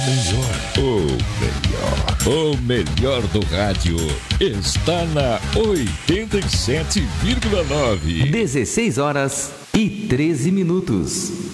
O melhor do rádio está na 87,9. 16 horas e 13 minutos.